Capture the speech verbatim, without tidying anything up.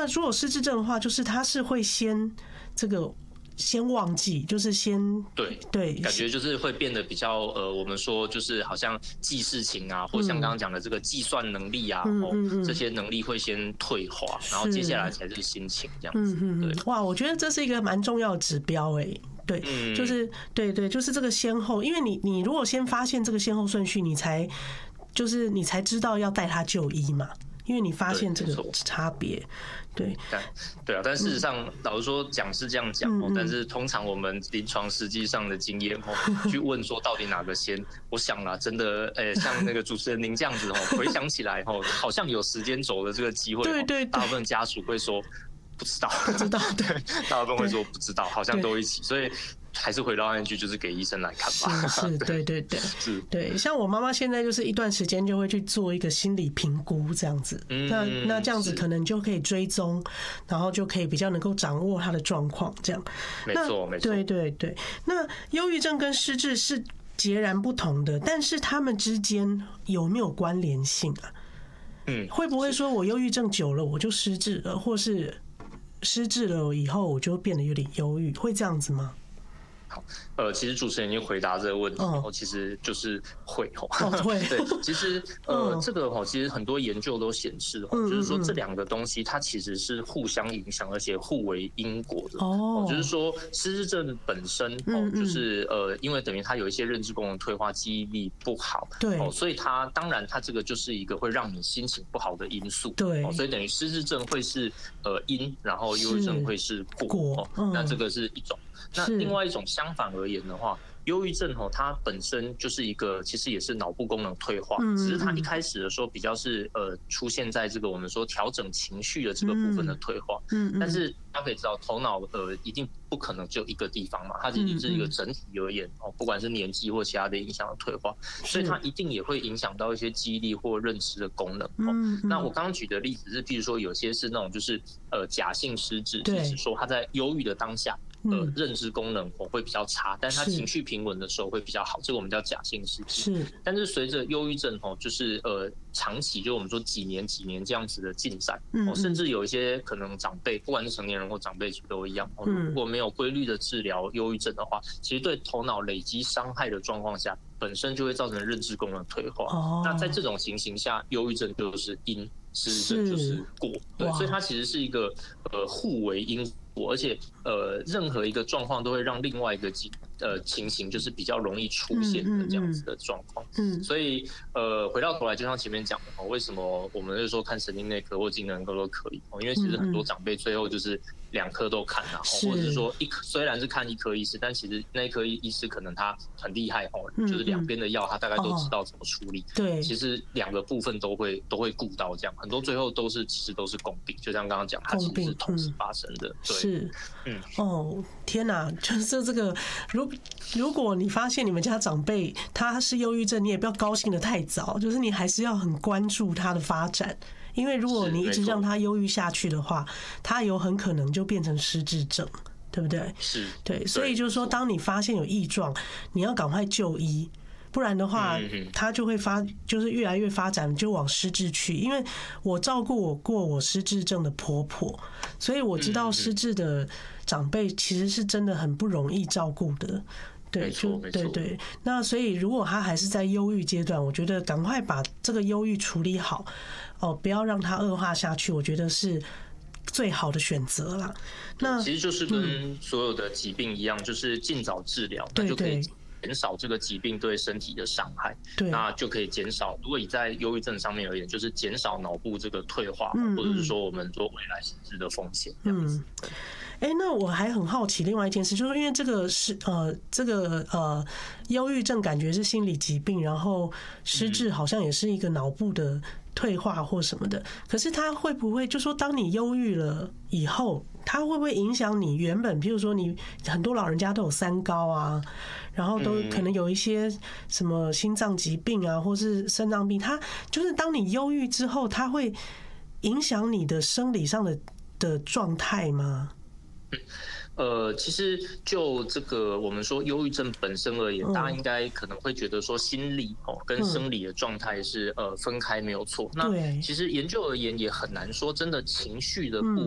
如果失智症的话，就是他是会先这个。先忘记，就是先对对， 感觉就是会变得比较呃，我们说就是好像记事情啊，或像刚刚讲的这个计算能力啊， 嗯哦、 嗯嗯、 这些能力会先退化，然后接下来才是心情这样子。 嗯嗯嗯，哇，我觉得这是一个蛮重要的指标哎、欸。对， 嗯、 就是对对，就是这个先后，因为你你如果先发现这个先后顺序，你才就是你才知道要带他就医嘛。因为你发现这个差别，对， 对啊，但事实上，老实说讲是这样讲哦，但是通常我们临床实际上的经验哦，去问说到底哪个先，我想啦，真的，诶，像那个主持人您这样子哦，回想起来哦，好像有时间轴的这个机会， 对对， 大部分家属会说不知道， 不知道，对， 大部分会说不知道，好像都一起，所以。还是回到那句，就是给医生来看吧。 是是，对对对，是，对。像我妈妈现在就是一段时间就会去做一个心理评估，这样子。嗯、那那这样子可能就可以追踪，然后就可以比较能够掌握她的状况，这样。 没错，没错。 对对对。那忧郁症跟失智是截然不同的，但是他们之间有没有关联性啊？嗯，会不会说我忧郁症久了我就失智了，或是失智了以后我就变得有点忧郁，会这样子吗？ 好，呃，其实主持人已经回答这个问题，哦，其实就是会哦，会对，其实呃，这个哦，其实很多研究都显示哦，就是说这两个东西它其实是互相影响，而且互为因果的哦，就是说失智症本身哦，就是呃，因为等于它有一些认知功能退化，记忆力不好，对哦，所以它当然它这个就是一个会让你心情不好的因素，对哦，所以等于失智症会是呃因，然后忧郁症会是果，哦，那这个是一种。那另外一种相反而言的话，忧郁症哦，它本身就是一个其实也是脑部功能退化，只是它一开始的时候比较是呃出现在这个我们说调整情绪的这个部分的退化，但是大家可以知道头脑呃一定不可能就一个地方嘛，它一定是一个整体而言哦，不管是年纪或其他的影响的退化，所以它一定也会影响到一些记忆力或认知的功能哦。那我刚刚举的例子是，譬如说有些是那种就是呃假性失智，是指说他在忧郁的当下。呃，认知功能会比较差，但是他情绪平稳的时候会比较好，这个我们叫假性失智。是，但是随着忧郁症哦，就是呃长期，就我们说几年几年这样子的进展，哦，甚至有一些可能长辈，不管是成年人或长辈，其实都一样。哦，如果没有规律的治疗忧郁症的话，其实对头脑累积伤害的状况下，本身就会造成认知功能退化。哦，那在这种情形下，忧郁症就是因，失智症就是果。对，所以它其实是一个呃互为因。而且呃，任何一个状况都会让另外一个呃情形就是比较容易出现的这样子的状况。嗯，所以呃，回到头来，就像前面讲的，为什么我们就说看神经内科或精神科都可以？因为其实很多长辈最后就是两科都看啊，或者是说一科虽然是看一科医师，但其实那一科医师可能他很厉害哦，就是两边的药他大概都知道怎么处理。对，其实两个部分都会都会顾到，这样很多最后都是其实都是共病，就像刚刚讲，它其实是同时发生的。对。是，嗯，哦，天哪，就是这个，如如果你发现你们家长辈他是忧郁症，你也不要高兴得太早，就是你还是要很关注他的发展，因为如果你一直让他忧郁下去的话，他有很可能就变成失智症，对不对？是，对，所以就是说，当你发现有异状，你要赶快就医。不然的话，他就会发，就是越来越发展，就往失智去。因为我照顾我过我失智症的婆婆，所以我知道失智的长辈其实是真的很不容易照顾的。对，就对对。那所以如果他还是在忧郁阶段，我觉得赶快把这个忧郁处理好，哦，不要让它恶化下去，我觉得是最好的选择啦。那其实就是跟所有的疾病一样，就是尽早治疗，那就可以减少这个疾病对身体的伤害，那就可以减少。如果以在忧郁症上面而言，就是减少脑部这个退化，嗯、或者是说我们说未来失智的风险这样子。嗯哎、欸，那我还很好奇另外一件事，就是因为这个是呃，这个呃，忧郁症感觉是心理疾病，然后失智好像也是一个脑部的退化或什么的。可是它会不会就说，当你忧郁了以后，它会不会影响你原本，譬如说你很多老人家都有三高啊，然后都可能有一些什么心脏疾病啊，或是肾脏病，它就是当你忧郁之后，它会影响你的生理上的的状态吗？ 呃，其实就这个我们说忧郁症本身而言，大家应该可能会觉得说心理哦跟生理的状态是呃分开没有错。那其实研究而言也很难说真的情绪的部分。